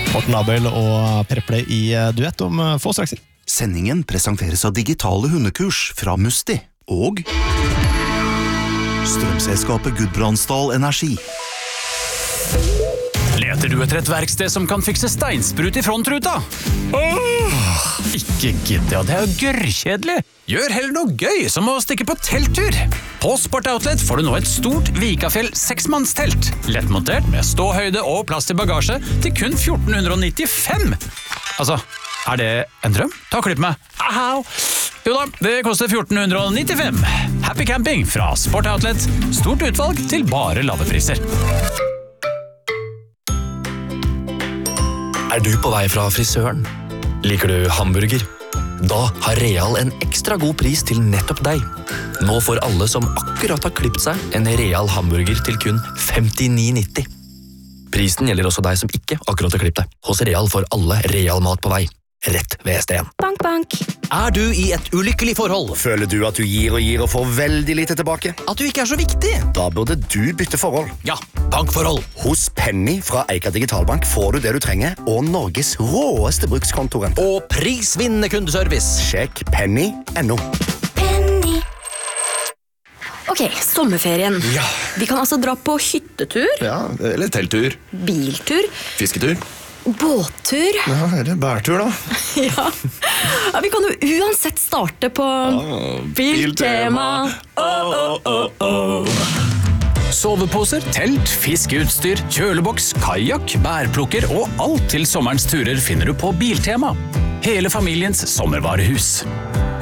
Morten Abel og Preple i duett om få straks. Sendingen presenteres av digitale hundekurs fra Musti og strømselskapet Gudbrandsdal Energi. Leter du etter et verksted som kan fikse steinsprut i frontruta? Ikke gidd, ja, det er jo gørrkjedelig. Gjør heller noe gøy, som å stikke på telttur. På Sport Outlet får du nå et stort Vikafjell 6-mannstelt. Lettmontert med ståhøyde og plass til bagasje til kun 1495. Altså, er det en drøm? Ta klipp med. Au! Jo da, det koster 1495. Happy camping fra Sport Outlet. Stort utvalg til bare lave priser. Er du på vei fra frisøren? Liker du hamburger? Da har Real en ekstra god pris til nettopp deg. Nå får alle som akkurat har klippet seg en Real hamburger til kun 59,90. Prisen gjelder også deg som ikke akkurat har klippet deg. Hos Real får alle Real mat på vei. Rett ved ST1. Bank, bank. Er du i et ulykkelig forhold? Føler du at du gir og får veldig lite tilbake? At du ikke er så viktig? Da burde du bytte forhold. Ja, bankforhold. Hos Penny fra Eika Digitalbank får du det du trenger, og Norges råeste brukskontorrente. Og prisvinnende kundeservice. Sjekk penny.no. Penny. Ok, sommerferien. Ja. Vi kan altså dra på hyttetur, Ja, eller telttur, biltur, fisketur. båttur. Ja, eller bærtur da. Ja. Ja, vi kan jo uansett starte på Biltema. Soveposer, telt, fiskeutstyr, kjøleboks, kajak, bærplukker og alt til sommerens turer finner du på Biltema. Hele familiens sommervarehus.